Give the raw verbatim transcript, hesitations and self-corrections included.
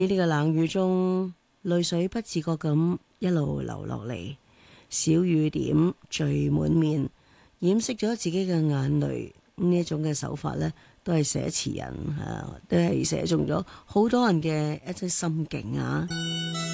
喺呢個冷雨中，淚水不自覺咁一路流落嚟，小雨點聚滿面，掩飾咗自己嘅眼淚。呢一種嘅手法呢，都係寫詞人啊，都係寫中咗好多人嘅一啲心境啊。